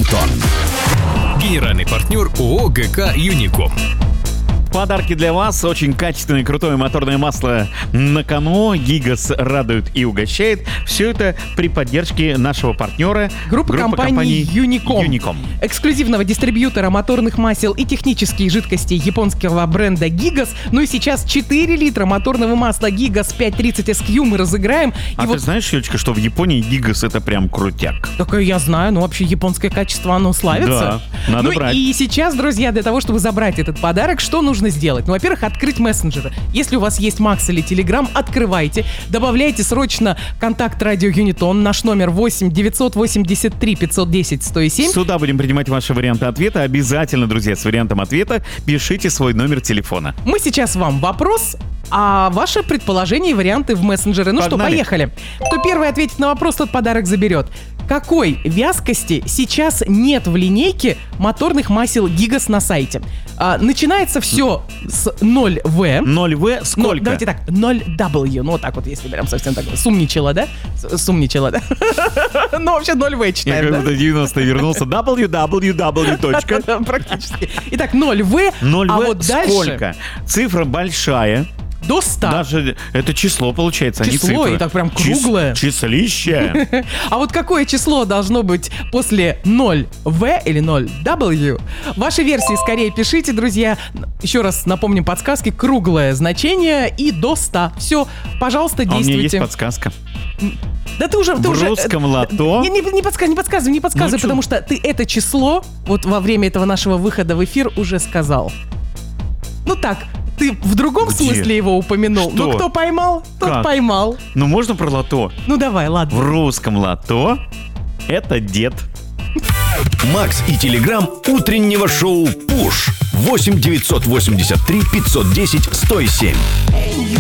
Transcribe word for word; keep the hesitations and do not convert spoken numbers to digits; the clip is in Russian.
Юнитон. Генеральный партнер ООО ГК «Юником». Подарки для вас. Очень качественное, крутое моторное масло на кону. Гигас радует и угощает. Все это при поддержке нашего партнера. Группа, группа компании Юником. Юником. Эксклюзивного дистрибьютора моторных масел и технических жидкостей японского бренда Гигас. Ну и сейчас четыре литра моторного масла Гигас пять тридцать эс кью мы разыграем. А и ты вот... знаешь, Юлечка, что в Японии Гигас это прям крутяк? Такое я знаю, ну вообще японское качество, оно славится. Да, надо ну брать. И сейчас, друзья, для того, чтобы забрать этот подарок, что нужно сделать? Ну, во-первых, открыть мессенджеры. Если у вас есть Макс или Телеграм, открывайте, добавляйте срочно контакт радио Юнитон, наш номер восемь девятьсот восемьдесят три пятьсот десять сто семь. Сюда будем принимать ваши варианты ответа. Обязательно, друзья, с вариантом ответа пишите свой номер телефона. Мы сейчас вам вопрос, а ваши предположения и варианты в мессенджеры. Ну Погнали. что, поехали. Кто первый ответит на вопрос, тот подарок заберет. Какой вязкости сейчас нет в линейке моторных масел Гигас на сайте? А, начинается все с ноль вэ. ноль вэ Ну, сколько? давайте так, ноль дабл ю. Ну, вот так вот, если прям совсем так сумничала, да? С- Сумничала, да? Ну, вообще ноль вэ Я читаем, как да? будто девяностые вернулся. дабл ю дабл ю дабл ю. точка. Да, практически. Итак, ноль вэ, ноль а вэ вот дальше сколько? Цифра большая. до ста. Даже это число получается, а не Число, цифра. и так прям Чис- круглое. Числище. А вот какое число должно быть после ноль вэ или ноль дабл ю? Ваши версии скорее пишите, друзья. Еще раз напомним подсказки. Круглое значение и до ста. Все, пожалуйста, А у меня есть действуйте. подсказка. Да ты уже... ты В уже, русском э, лото. Не, не, не подсказывай, не подсказывай, не подсказывай, Ну, чё? потому что ты это число вот во время этого нашего выхода в эфир уже сказал. Ну так, ты в другом Где? смысле его упомянул. Что? Ну кто поймал, тот Как? поймал. Ну можно про лото? Ну давай, ладно. В русском лото это дед. Макс и Телеграм утреннего шоу «Пуш». восемь девятьсот восемьдесят три пятьсот десять сто семь.